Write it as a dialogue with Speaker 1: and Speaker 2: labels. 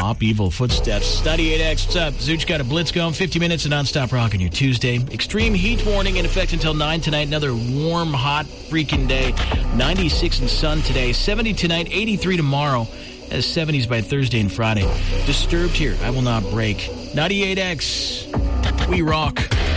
Speaker 1: stop evil footsteps. 98X, what's up? Zooch got a blitz going. 50 minutes of nonstop rock on your Tuesday. Extreme heat warning in effect until 9 tonight. Another warm, hot, freaking day. 96 and sun today. 70 tonight, 83 tomorrow. As 70s by Thursday and Friday. Disturbed here. I will not break. 98X. We rock.